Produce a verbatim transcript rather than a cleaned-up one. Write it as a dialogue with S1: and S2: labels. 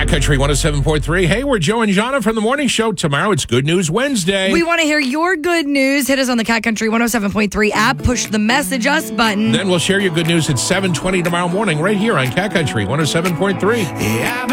S1: Cat Country one oh seven point three. Hey, we're Joe and Jana from the morning show. Tomorrow it's Good News Wednesday.
S2: We want to hear your good news. Hit us on the Cat Country one oh seven point three app. Push the message us button.
S1: Then we'll share your good news at seven twenty tomorrow morning right here on Cat Country one oh seven point three.
S3: Yeah,